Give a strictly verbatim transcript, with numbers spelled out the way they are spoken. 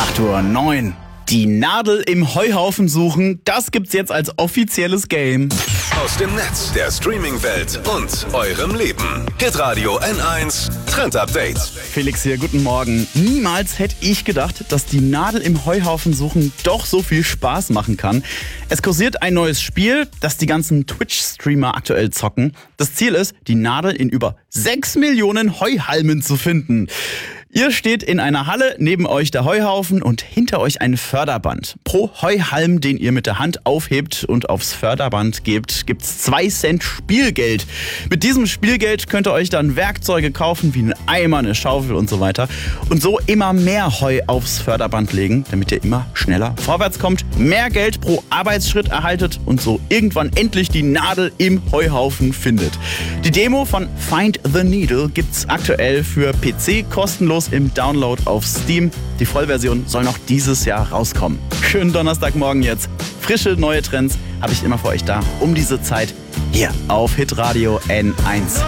acht Uhr neun. Die Nadel im Heuhaufen suchen, das gibt's jetzt als offizielles Game. Aus dem Netz, der Streaming-Welt und eurem Leben. Hitradio N eins Trend Update. Felix hier, guten Morgen. Niemals hätte ich gedacht, dass die Nadel im Heuhaufen suchen doch so viel Spaß machen kann. Es kursiert ein neues Spiel, das die ganzen Twitch-Streamer aktuell zocken. Das Ziel ist, die Nadel in über sechs Millionen Heuhalmen zu finden. Ihr steht in einer Halle, neben euch der Heuhaufen und hinter euch ein Förderband. Pro Heuhalm, den ihr mit der Hand aufhebt und aufs Förderband gebt, gibt's zwei Cent Spielgeld. Mit diesem Spielgeld könnt ihr euch dann Werkzeuge kaufen, wie einen Eimer, eine Schaufel und so weiter. Und so immer mehr Heu aufs Förderband legen, damit ihr immer schneller vorwärts kommt, mehr Geld pro Arbeitsschritt erhaltet und so irgendwann endlich die Nadel im Heuhaufen findet. Die Demo von Find the Needle gibt's aktuell für P C kostenlos im Download auf Steam. Die Vollversion soll noch dieses Jahr rauskommen. Schönen Donnerstagmorgen jetzt. Frische neue Trends habe ich immer für euch da um diese Zeit hier auf Hitradio N eins.